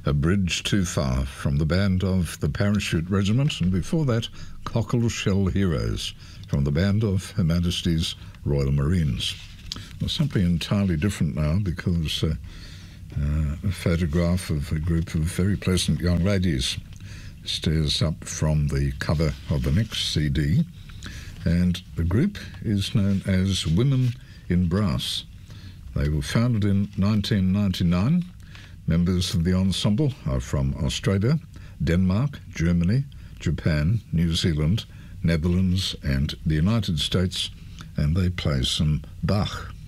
A Bridge Too Far from the band of the Parachute Regiment, and before that, Cockle Shell Heroes from the band of Her Majesty's Royal Marines. Well, something entirely different now, because a photograph of a group of very pleasant young ladies stares up from the cover of the next CD, and the group is known as Women in Brass. They were founded in 1999. Members of the ensemble are from Australia, Denmark, Germany, Japan, New Zealand, Netherlands and the United States, and they play some Bach.